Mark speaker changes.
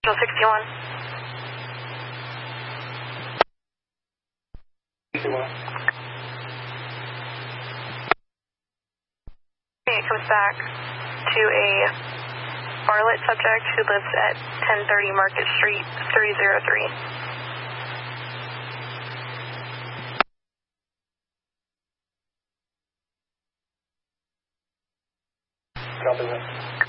Speaker 1: Signal 61.
Speaker 2: 61.
Speaker 1: It comes back to a Bartlett subject who lives at 1030 Market Street, 303.
Speaker 2: Copy that.